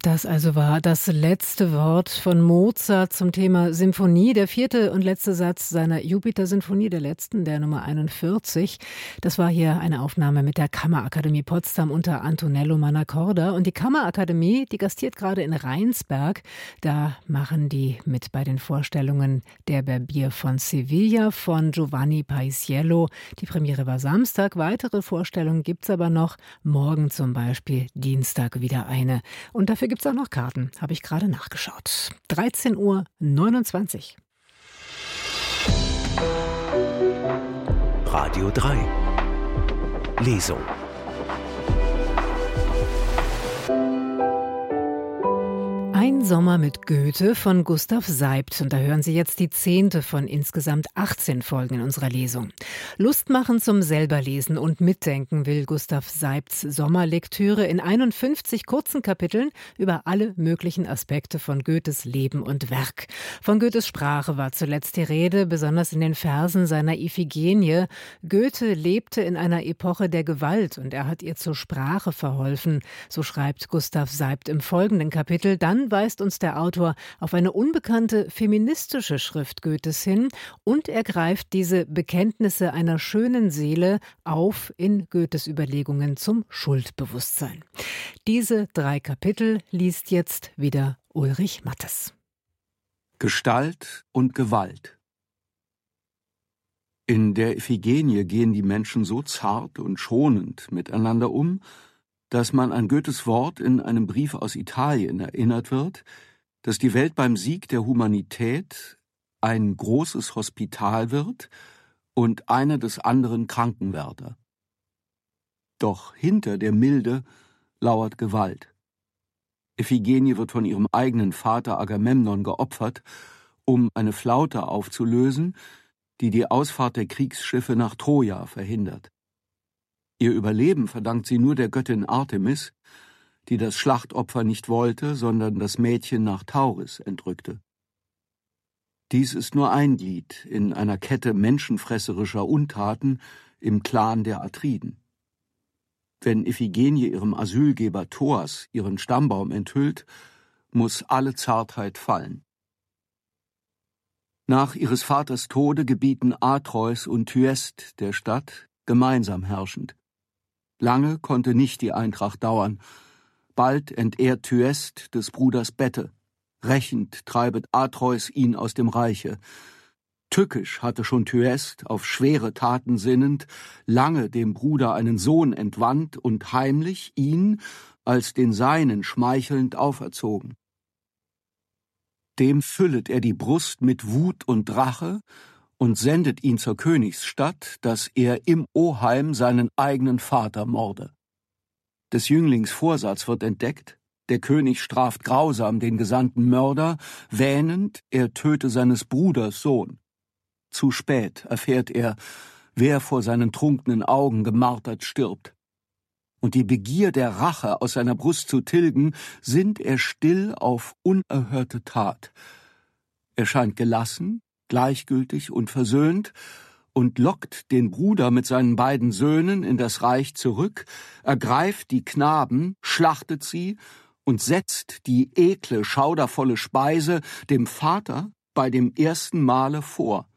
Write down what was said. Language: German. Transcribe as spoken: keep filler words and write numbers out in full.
Das also war das letzte Wort von Mozart zum Thema Symphonie, der vierte und letzte Satz seiner Jupiter-Sinfonie, der letzten, der Nummer einundvierzig. Das war hier eine Aufnahme mit der Kammerakademie Potsdam unter Antonello Mannacorda. Und die Kammerakademie, die gastiert gerade in Rheinsberg. Da machen die mit bei den Vorstellungen der Barbier von Sevilla von Giovanni Paisiello. Die Premiere war Samstag. Weitere Vorstellungen gibt's aber noch. Morgen zum Beispiel, Dienstag wieder eine. Und dafür gibt es auch noch Karten, habe ich gerade nachgeschaut. dreizehn Uhr neunundzwanzig. Radio drei. Lesung. Ein Sommer mit Goethe von Gustav Seibt. Und da hören Sie jetzt die zehnte von insgesamt achtzehn Folgen in unserer Lesung. Lust machen zum Selberlesen und Mitdenken will Gustav Seibts Sommerlektüre in einundfünfzig kurzen Kapiteln über alle möglichen Aspekte von Goethes Leben und Werk. Von Goethes Sprache war zuletzt die Rede, besonders in den Versen seiner Iphigenie. Goethe lebte in einer Epoche der Gewalt und er hat ihr zur Sprache verholfen. So schreibt Gustav Seibt im folgenden Kapitel. Dann weist uns der Autor auf eine unbekannte feministische Schrift Goethes hin und er greift diese Bekenntnisse einer schönen Seele auf in Goethes Überlegungen zum Schuldbewusstsein. Diese drei Kapitel liest jetzt wieder Ulrich Mattes. Gestalt und Gewalt. In der Iphigenie gehen die Menschen so zart und schonend miteinander um, dass man an Goethes Wort in einem Brief aus Italien erinnert wird, dass die Welt beim Sieg der Humanität ein großes Hospital wird und einer des anderen Krankenwärter. Doch hinter der Milde lauert Gewalt. Iphigenie wird von ihrem eigenen Vater Agamemnon geopfert, um eine Flaute aufzulösen, die die Ausfahrt der Kriegsschiffe nach Troja verhindert. Ihr Überleben verdankt sie nur der Göttin Artemis, die das Schlachtopfer nicht wollte, sondern das Mädchen nach Tauris entrückte. Dies ist nur ein Glied in einer Kette menschenfresserischer Untaten im Clan der Atriden. Wenn Iphigenie ihrem Asylgeber Thoas ihren Stammbaum enthüllt, muss alle Zartheit fallen. Nach ihres Vaters Tode gebieten Atreus und Thyest der Stadt gemeinsam herrschend. Lange konnte nicht die Eintracht dauern. Bald entehrt Thyest des Bruders Bette. Rächend treibet Atreus ihn aus dem Reiche. Tückisch hatte schon Thyest, auf schwere Taten sinnend, lange dem Bruder einen Sohn entwandt und heimlich ihn als den Seinen schmeichelnd auferzogen. Dem füllet er die Brust mit Wut und Rache und sendet ihn zur Königsstadt, dass er im Oheim seinen eigenen Vater morde. Des Jünglings Vorsatz wird entdeckt, der König straft grausam den gesandten Mörder, wähnend, er töte seines Bruders Sohn. Zu spät erfährt er, wer vor seinen trunkenen Augen gemartert stirbt. Und die Begier der Rache aus seiner Brust zu tilgen, sinnt er still auf unerhörte Tat. Er scheint gelassen, gleichgültig und versöhnt und lockt den Bruder mit seinen beiden Söhnen in das Reich zurück, ergreift die Knaben, schlachtet sie und setzt die ekle, schaudervolle Speise dem Vater bei dem ersten Male vor.